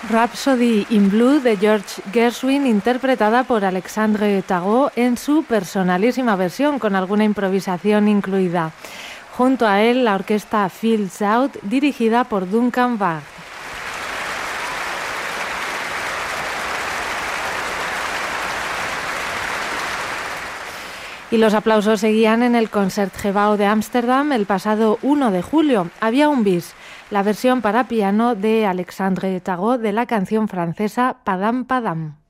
Rhapsody in Blue de George Gershwin, interpretada por Alexandre Tarot en su personalísima versión, con alguna improvisación incluida. Junto a él, la orquesta Fields Out, dirigida por Duncan Ward. Y los aplausos seguían en el Concertgebouw de Ámsterdam el pasado 1 de julio. Había un bis, la versión para piano de Alexandre Tarot de la canción francesa Padam Padam.